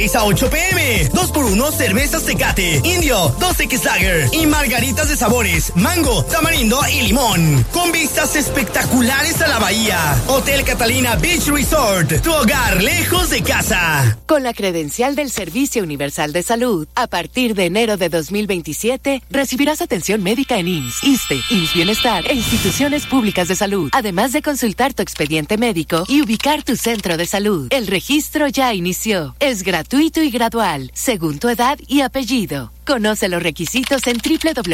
Es a 8 p.m. 2x1 cervezas Tecate, Indio, 2X Lager y margaritas de sabores, mango, tamarindo y limón. Con vistas espectaculares a la bahía. Hotel Catalina Beach Resort, tu hogar lejos de casa. Con la credencial del Servicio Universal de Salud, a partir de enero de 2027, recibirás atención médica en IMSS, ISSSTE, IMSS Bienestar e instituciones públicas de salud, además de consultar tu expediente médico y ubicar tu centro de salud. El registro ya inició. Es gratuito y gradual, según tu edad y apellido. Conoce los requisitos en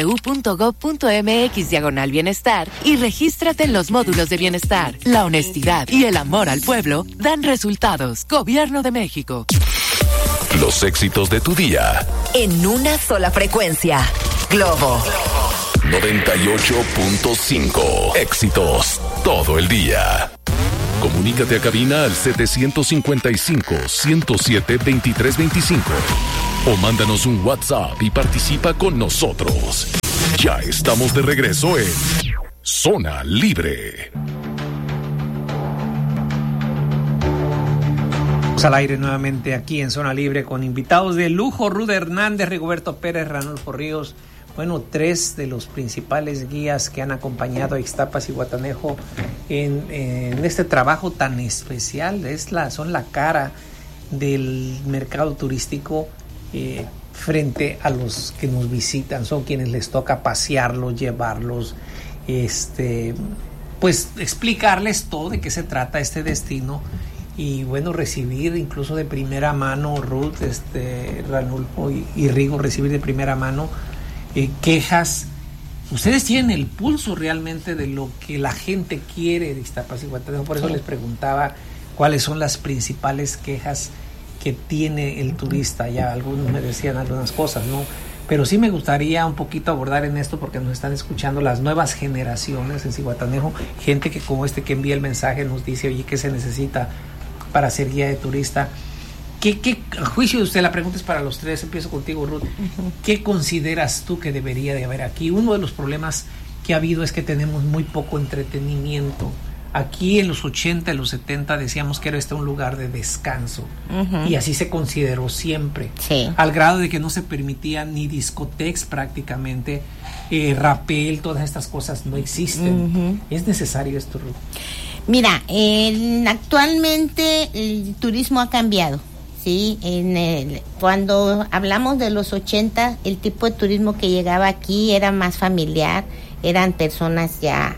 www.gov.mx/bienestar y regístrate en los módulos de bienestar. La honestidad y el amor al pueblo dan resultados. Gobierno de México. Los éxitos de tu día. En una sola frecuencia. Globo 98.5. Éxitos todo el día. Comunícate a cabina al 755-107-2325 o mándanos un WhatsApp y participa con nosotros. Ya estamos de regreso en Zona Libre. Al aire nuevamente aquí en Zona Libre con invitados de lujo: Ruth Hernández, Rigoberto Pérez, Ranulfo Ríos. Bueno, 3 de los principales guías que han acompañado a Ixtapas y Guatanejo en este trabajo tan especial. Son la cara del mercado turístico frente a los que nos visitan. Son quienes les toca pasearlos, llevarlos, pues explicarles todo de qué se trata este destino. Y bueno, recibir incluso de primera mano, Ruth, Ranulfo y Rigo, recibir de primera mano quejas. Ustedes tienen el pulso realmente de lo que la gente quiere de Ixtapas y Guatanejo. Por eso les preguntaba cuáles son las principales quejas que tiene el turista. Ya algunos me decían algunas cosas, ¿no? Pero sí me gustaría un poquito abordar en esto, porque nos están escuchando las nuevas generaciones en Zihuatanejo, gente que como que envía el mensaje nos dice, oye, ¿qué se necesita para ser guía de turista? ¿Qué juicio de usted? La pregunta es para los tres. Empiezo contigo, Ruth. Uh-huh. ¿Qué consideras tú que debería de haber aquí? Uno de los problemas que ha habido es que tenemos muy poco entretenimiento. Aquí en los 80, en los 70 decíamos que era un lugar de descanso. Uh-huh. Y así se consideró siempre. Sí. Al grado de que no se permitían ni discotecas prácticamente, rapel, todas estas cosas no existen. Uh-huh. ¿Es necesario esto, Ruth? Mira, actualmente el turismo ha cambiado. Sí, cuando hablamos de los 80, el tipo de turismo que llegaba aquí era más familiar, eran personas ya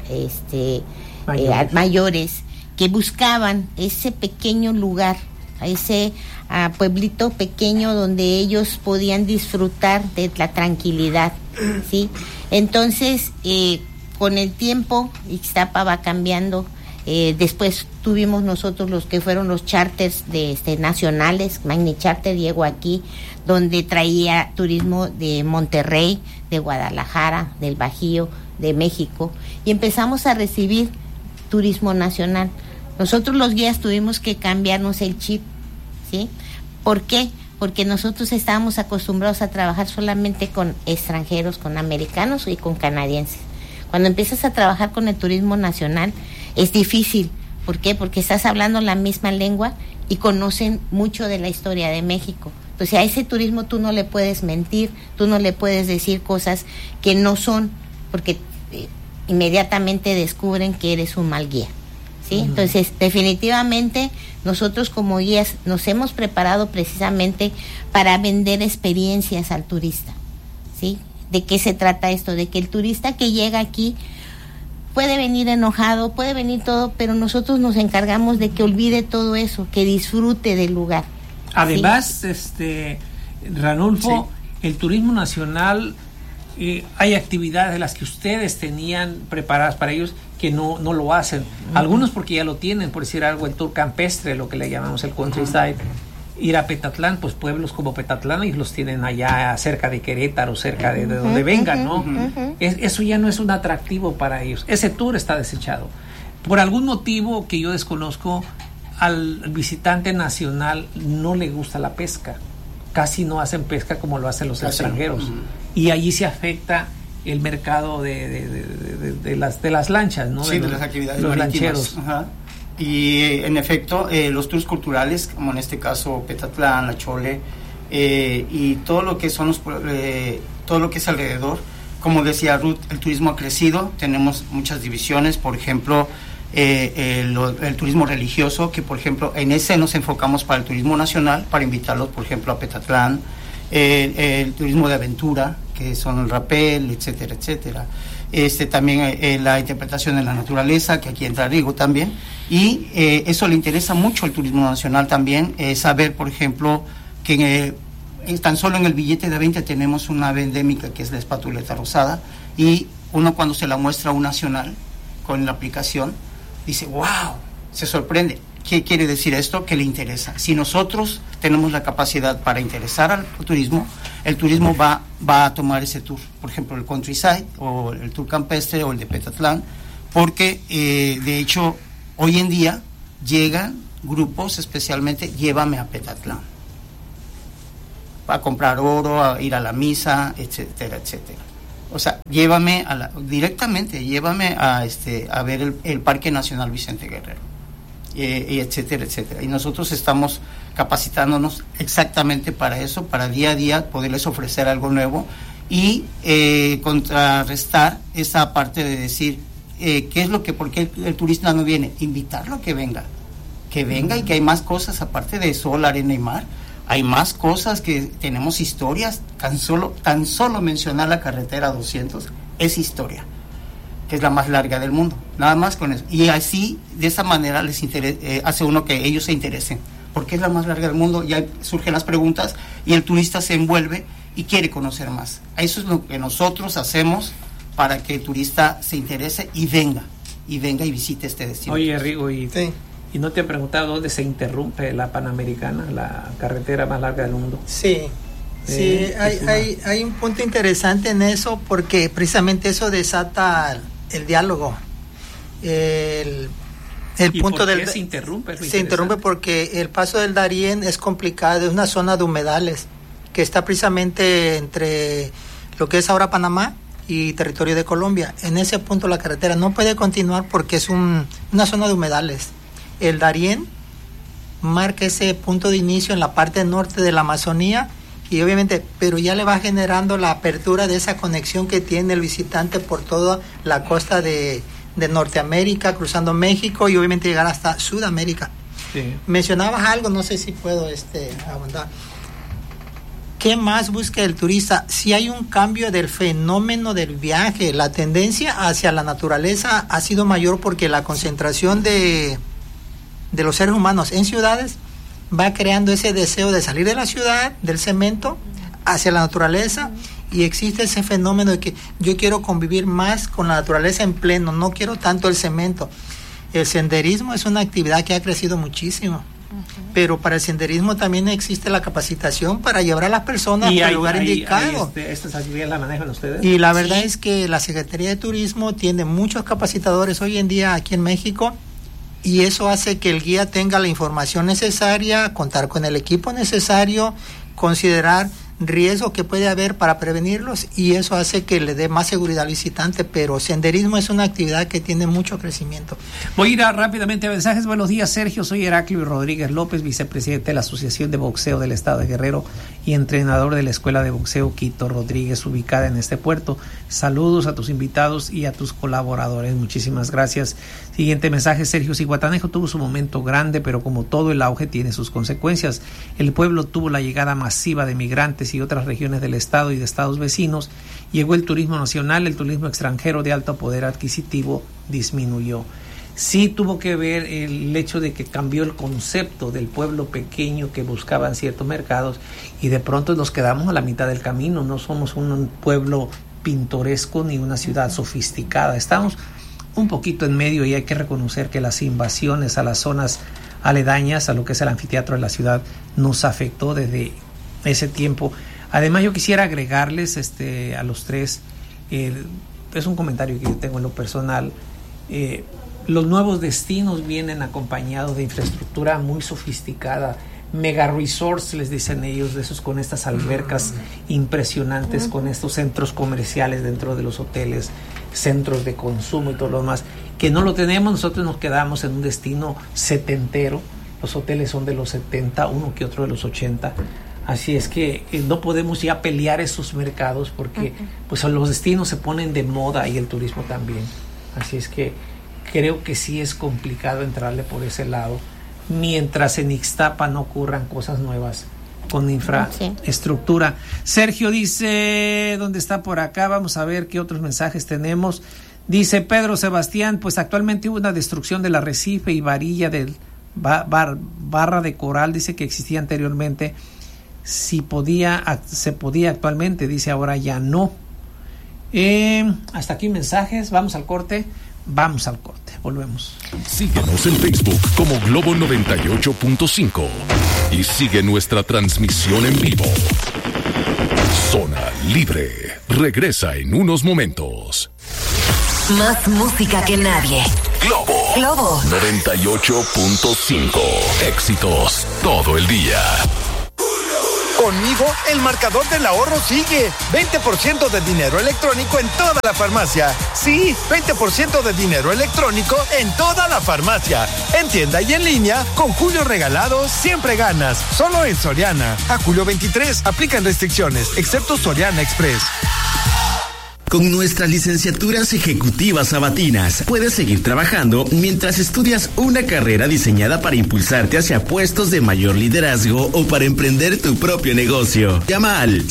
mayores que buscaban ese pequeño lugar, ese pueblito pequeño donde ellos podían disfrutar de la tranquilidad, ¿sí? Entonces, con el tiempo, Ixtapa va cambiando. Después tuvimos nosotros los que fueron los charters nacionales. Magni Charter llegó aquí, donde traía turismo de Monterrey, de Guadalajara, del Bajío, de México, y empezamos a recibir turismo nacional. Nosotros los guías tuvimos que cambiarnos el chip, ¿sí? ¿Por qué? Porque nosotros estábamos acostumbrados a trabajar solamente con extranjeros, con americanos y con canadienses. Cuando empiezas a trabajar con el turismo nacional, es difícil. ¿Por qué? Porque estás hablando la misma lengua y conocen mucho de la historia de México. Entonces a ese turismo tú no le puedes mentir, tú no le puedes decir cosas que no son, porque inmediatamente descubren que eres un mal guía, ¿sí? Uh-huh. Entonces definitivamente nosotros como guías nos hemos preparado precisamente para vender experiencias al turista, ¿sí? ¿De qué se trata esto? De que el turista que llega aquí puede venir enojado, puede venir todo, pero nosotros nos encargamos de que olvide todo eso, que disfrute del lugar. Además, ¿sí? Ranulfo, sí, el turismo nacional, hay actividades de las que ustedes tenían preparadas para ellos que no lo hacen. Uh-huh. Algunos porque ya lo tienen, por decir algo, el tour campestre, lo que le llamamos el countryside. Uh-huh. Ir a Petatlán, pues pueblos como Petatlán y los tienen allá cerca de Querétaro, cerca de donde vengan, ¿no? Uh-huh. Eso ya no es un atractivo para ellos. Ese tour está desechado. Por algún motivo que yo desconozco, al visitante nacional no le gusta la pesca. Casi no hacen pesca como lo hacen los extranjeros. Uh-huh. Y allí se afecta el mercado de las lanchas, ¿no? Sí, de las actividades los marítimas. Lancheros. Uh-huh. Y en efecto, los tours culturales, como en este caso Petatlán, La Chole, y todo lo que son todo lo que es alrededor, como decía Ruth, el turismo ha crecido, tenemos muchas divisiones, por ejemplo, el turismo religioso, que por ejemplo en ese nos enfocamos para el turismo nacional, para invitarlos por ejemplo a Petatlán, el turismo de aventura, que son el rapel, etcétera, etcétera. También la interpretación de la naturaleza, que aquí entra Rigo también, y eso le interesa mucho al turismo nacional también, saber por ejemplo que tan solo en el billete de 20 tenemos una ave endémica que es la espatuleta rosada, y uno cuando se la muestra a un nacional con la aplicación dice wow, se sorprende. ¿Qué quiere decir esto? Que le interesa. Si nosotros tenemos la capacidad para interesar al turismo, el turismo va a tomar ese tour, por ejemplo el countryside o el tour campestre o el de Petatlán, porque de hecho hoy en día llegan grupos, especialmente Llévame a Petatlán, a comprar oro, a ir a la misa, etcétera, etcétera. O sea, llévame a ver el Parque Nacional Vicente Guerrero, y etcétera, etcétera. Y nosotros estamos capacitándonos exactamente para eso, para día a día poderles ofrecer algo nuevo y contrarrestar esa parte de decir por qué el turista no viene, invitarlo a que venga y que hay más cosas aparte de sol, arena y mar. Hay más cosas, que tenemos historias, tan solo mencionar la carretera 200 es historia, que es la más larga del mundo, nada más con eso. Y así, de esa manera, hace uno que ellos se interesen, porque es la más larga del mundo, ya surgen las preguntas y el turista se envuelve y quiere conocer más. Eso es lo que nosotros hacemos para que el turista se interese y venga y visite este destino. Oye, Rigo, ¿y no te he preguntado dónde se interrumpe la Panamericana, la carretera más larga del mundo? Sí, hay un punto interesante en eso, porque precisamente eso desata el diálogo. El punto ¿por qué se interrumpe? Se interrumpe porque el paso del Darién es complicado, es una zona de humedales que está precisamente entre lo que es ahora Panamá y territorio de Colombia. En ese punto la carretera no puede continuar porque es una zona de humedales. El Darién marca ese punto de inicio en la parte norte de la Amazonía, y obviamente, pero ya le va generando la apertura de esa conexión que tiene el visitante por toda la costa de Norteamérica, cruzando México y obviamente llegar hasta Sudamérica. Sí. Mencionabas algo, no sé si puedo abundar. ¿Qué más busca el turista? Si hay un cambio del fenómeno del viaje, la tendencia hacia la naturaleza ha sido mayor porque la concentración de los seres humanos en ciudades va creando ese deseo de salir de la ciudad, del cemento, hacia la naturaleza, y existe ese fenómeno de que yo quiero convivir más con la naturaleza en pleno, no quiero tanto el cemento. El senderismo es una actividad que ha crecido muchísimo, pero para el senderismo también existe la capacitación para llevar a las personas al lugar indicado. ¿Estas actividades la manejan ustedes? Y la verdad es que la Secretaría de Turismo tiene muchos capacitadores hoy en día aquí en México, y eso hace que el guía tenga la información necesaria, contar con el equipo necesario, considerar riesgos que puede haber para prevenirlos, y eso hace que le dé más seguridad al visitante. Pero senderismo es una actividad que tiene mucho crecimiento. Voy a ir rápidamente a mensajes. Buenos días, Sergio. Soy Heraclio Rodríguez López, vicepresidente de la Asociación de Boxeo del Estado de Guerrero y entrenador de la Escuela de Boxeo Quito Rodríguez, ubicada en este puerto. Saludos a tus invitados y a tus colaboradores. Muchísimas gracias. Siguiente mensaje, Sergio. Ciguatanejo tuvo su momento grande, pero como todo el auge tiene sus consecuencias. El pueblo tuvo la llegada masiva de migrantes y otras regiones del estado y de estados vecinos. Llegó el turismo nacional, el turismo extranjero de alto poder adquisitivo disminuyó. Sí tuvo que ver el hecho de que cambió el concepto del pueblo pequeño que buscaban ciertos mercados, y de pronto nos quedamos a la mitad del camino. No somos un pueblo pintoresco ni una ciudad sofisticada, estamos un poquito en medio, y hay que reconocer que las invasiones a las zonas aledañas a lo que es el anfiteatro de la ciudad nos afectó desde ese tiempo. Además, yo quisiera agregarles a los tres, es un comentario que yo tengo en lo personal. Los nuevos destinos vienen acompañados de infraestructura muy sofisticada, mega resorts, les dicen ellos, de esos con estas albercas impresionantes, con estos centros comerciales dentro de los hoteles, centros de consumo y todo lo demás, que no lo tenemos. Nosotros nos quedamos en un destino setentero. Los hoteles son de los 70, uno que otro de los 80. Así es que no podemos ya pelear esos mercados porque pues los destinos se ponen de moda y el turismo también. Así es que creo que sí es complicado entrarle por ese lado, mientras en Ixtapa no ocurran cosas nuevas con infraestructura. Sergio dice, ¿dónde está por acá? Vamos a ver qué otros mensajes tenemos. Dice Pedro Sebastián, pues actualmente hubo una destrucción del arrecife y varilla del barra de coral, dice que existía anteriormente. Se podía actualmente, dice ahora ya no. Hasta aquí mensajes, vamos al corte, volvemos. Síguenos en Facebook como Globo 98.5 y sigue nuestra transmisión en vivo. Zona Libre regresa en unos momentos. Más música que nadie. Globo 98.5. Éxitos todo el día. Conmigo, el marcador del ahorro sigue. 20% de dinero electrónico en toda la farmacia. Sí, 20% de dinero electrónico en toda la farmacia. En tienda y en línea, con Julio Regalado siempre ganas. Solo en Soriana. A julio 23, aplican restricciones, excepto Soriana Express. Con nuestras licenciaturas ejecutivas sabatinas, puedes seguir trabajando mientras estudias una carrera diseñada para impulsarte hacia puestos de mayor liderazgo o para emprender tu propio negocio. Llama al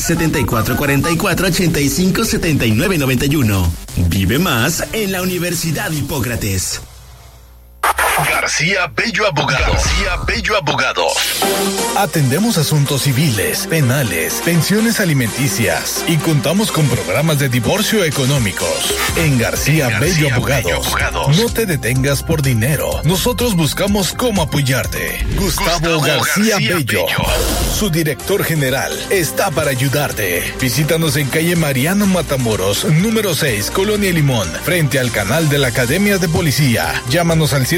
7444-857991. Vive más en la Universidad Hipócrates. García Bello Abogados. Atendemos asuntos civiles, penales, pensiones alimenticias y contamos con programas de divorcio económicos. En García Bello Abogados, no te detengas por dinero. Nosotros buscamos cómo apoyarte. Gustavo García Bello, su director general, está para ayudarte. Visítanos en calle Mariano Matamoros, número 6, Colonia Limón, frente al canal de la Academia de Policía. Llámanos al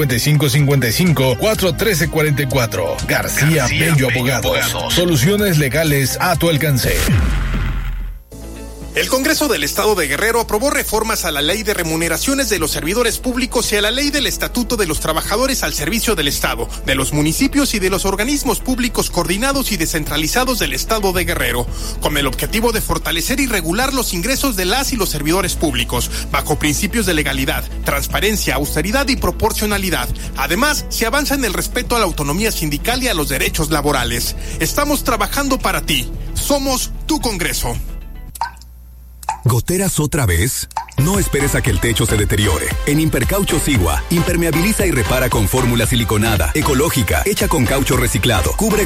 755-55-413-44. García Bello Abogados. Soluciones legales a tu alcance. El Congreso del Estado de Guerrero aprobó reformas a la Ley de Remuneraciones de los Servidores Públicos y a la Ley del Estatuto de los Trabajadores al Servicio del Estado, de los municipios y de los organismos públicos coordinados y descentralizados del Estado de Guerrero, con el objetivo de fortalecer y regular los ingresos de las y los servidores públicos, bajo principios de legalidad, transparencia, austeridad y proporcionalidad. Además, se avanza en el respeto a la autonomía sindical y a los derechos laborales. Estamos trabajando para ti. Somos tu Congreso. ¿Goteras otra vez? No esperes a que el techo se deteriore. En Impercaucho Sigua, impermeabiliza y repara con fórmula siliconada, ecológica, hecha con caucho reciclado. Cubre